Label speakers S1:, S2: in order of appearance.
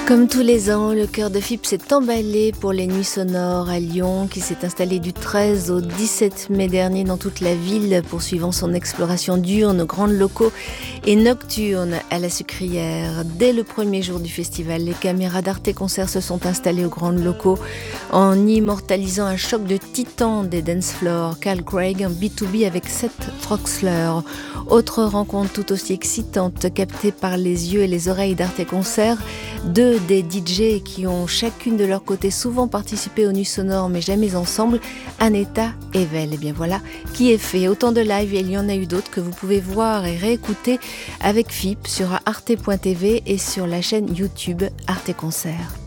S1: Comme tous les ans, le chœur de FIP s'est emballé pour les Nuits Sonores à Lyon, qui s'est installé du 13 au 17 mai dernier dans toute la ville, poursuivant son exploration diurne aux grands locaux et nocturne à la Sucrière. Dès le premier jour du festival, les caméras d'Arte Concert se sont installées aux grands locaux en immortalisant un choc de titans des dance floors. Carl Craig en B2B avec Seth Troxler. Autre rencontre tout aussi excitante captée par les yeux et les oreilles d'Arte Concert. Deux des DJ qui ont chacune de leur côté souvent participé aux Nuits Sonores mais jamais ensemble, Aneta et Vel. Et bien voilà qui est fait. Autant de live, et il y en a eu d'autres que vous pouvez voir et réécouter avec FIP sur arte.tv et sur la chaîne YouTube Arte Concert.